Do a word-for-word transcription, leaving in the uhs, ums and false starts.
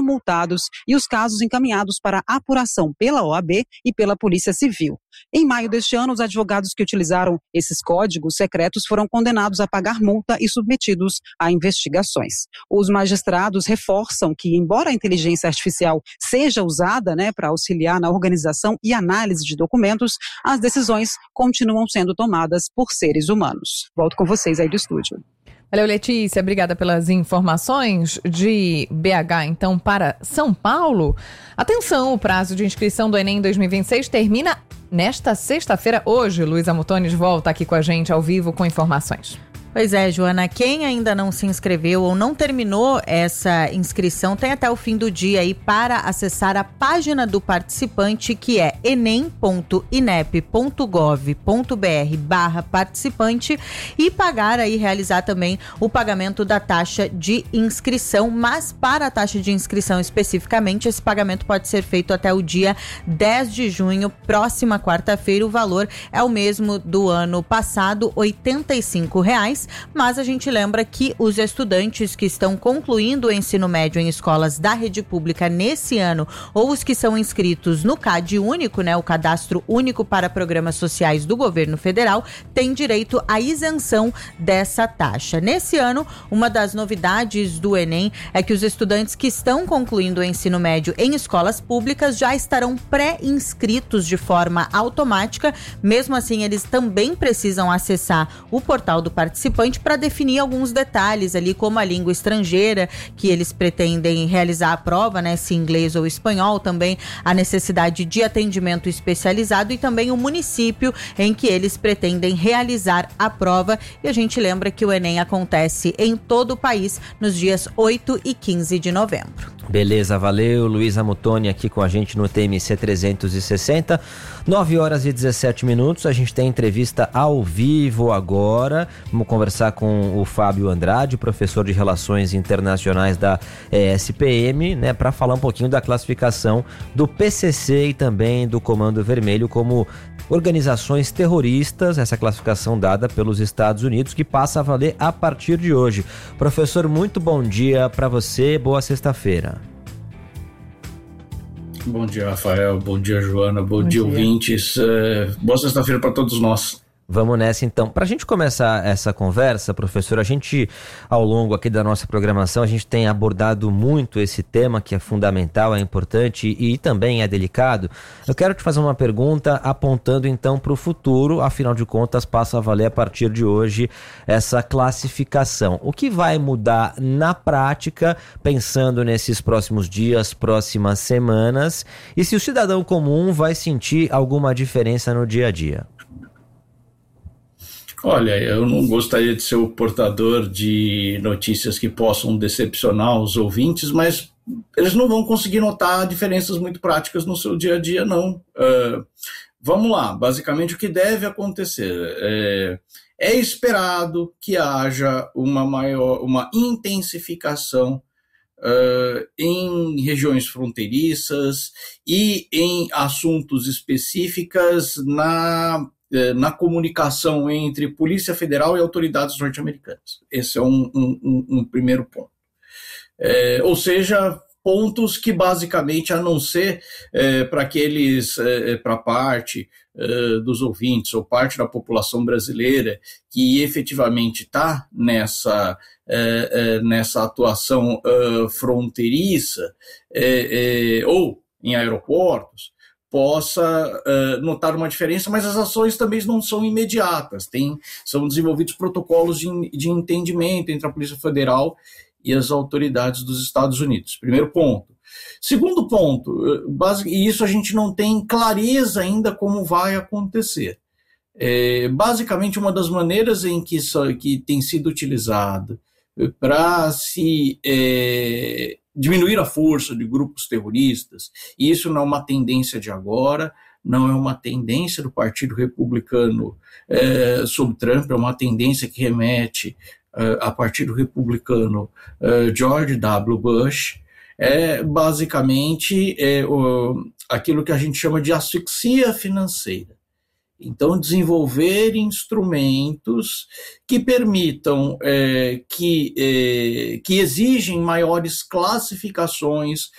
multados e os casos encaminhados para apuração pela O A B e pela Polícia Civil. Em maio deste ano, os advogados que utilizaram esses códigos secretos foram condenados a pagar multa e submetidos a investigações. Os magistrados reforçam que, embora a inteligência artificial seja usada, né, para auxiliar na organização e análise de documentos, as decisões continuam sendo tomadas por seres humanos. Volto com vocês aí do estúdio. Valeu, Letícia. Obrigada pelas informações. De B H, então, para São Paulo. Atenção, o prazo de inscrição do Enem dois mil e vinte e seis termina nesta sexta-feira. Hoje, Luísa Mutones volta aqui com a gente ao vivo com informações. Pois é, Joana, quem ainda não se inscreveu ou não terminou essa inscrição tem até o fim do dia aí para acessar a página do participante, que é enem ponto inep ponto gov ponto br barra participante, e pagar aí, realizar também o pagamento da taxa de inscrição, mas para a taxa de inscrição especificamente, esse pagamento pode ser feito até o dia dez de junho, próxima quarta-feira. O valor é o mesmo do ano passado, oitenta e cinco reais. Mas a gente lembra que os estudantes que estão concluindo o ensino médio em escolas da rede pública nesse ano, ou os que são inscritos no CAD único, né, o Cadastro Único para Programas Sociais do Governo Federal, têm direito à isenção dessa taxa. Nesse ano, uma das novidades do Enem é que os estudantes que estão concluindo o ensino médio em escolas públicas já estarão pré-inscritos de forma automática. Mesmo assim, eles também precisam acessar o portal do participante para definir alguns detalhes ali, como a língua estrangeira que eles pretendem realizar a prova, né, se inglês ou espanhol, também a necessidade de atendimento especializado e também o município em que eles pretendem realizar a prova. E a gente lembra que o Enem acontece em todo o país nos dias oito e quinze de novembro. Beleza, valeu. Luísa Mutoni aqui com a gente no T M C trezentos e sessenta, nove horas e dezessete minutos. A gente tem entrevista ao vivo agora. Vamos conversar com o Fábio Andrade, professor de Relações Internacionais da E S P M, né, para falar um pouquinho da classificação do P C C e também do Comando Vermelho como organizações terroristas, essa classificação dada pelos Estados Unidos, que passa a valer a partir de hoje. Professor, muito bom dia para você, boa sexta-feira. Bom dia, Rafael, bom dia, Joana, bom, bom dia, dia, ouvintes, é, boa sexta-feira para todos nós. Vamos nessa então. Para a gente começar essa conversa, professor, a gente, ao longo aqui da nossa programação, a gente tem abordado muito esse tema que é fundamental, é importante e, e também é delicado. Eu quero te fazer uma pergunta apontando então para o futuro, afinal de contas passa a valer a partir de hoje essa classificação. O que vai mudar na prática, pensando nesses próximos dias, próximas semanas, e se o cidadão comum vai sentir alguma diferença no dia a dia? Olha, eu não gostaria de ser o portador de notícias que possam decepcionar os ouvintes, mas eles não vão conseguir notar diferenças muito práticas no seu dia a dia, não. Uh, vamos lá, basicamente o que deve acontecer é, é esperado que haja uma maior, uma intensificação Uh, em regiões fronteiriças e em assuntos específicos na, uh, na comunicação entre Polícia Federal e autoridades norte-americanas. Esse é um, um, um primeiro ponto. É, ou seja, pontos que basicamente, a não ser é, para aqueles, é, para parte é, dos ouvintes ou parte da população brasileira que efetivamente está nessa, é, é, nessa atuação é, fronteiriça é, é, ou em aeroportos, possa uh, notar uma diferença, mas as ações também não são imediatas. Tem, são desenvolvidos protocolos de, de entendimento entre a Polícia Federal e as autoridades dos Estados Unidos. Primeiro ponto. Segundo ponto, basic, e isso a gente não tem clareza ainda como vai acontecer. É, basicamente, uma das maneiras em que, isso, que tem sido utilizado para se é, diminuir a força de grupos terroristas, e isso não é uma tendência de agora, não é uma tendência do Partido Republicano é, sob Trump, é uma tendência que remete é, a Partido Republicano é, George W. Bush, é basicamente é, o, aquilo que a gente chama de asfixia financeira. Então, desenvolver instrumentos que permitam, é, que, é, que exigem maiores classificações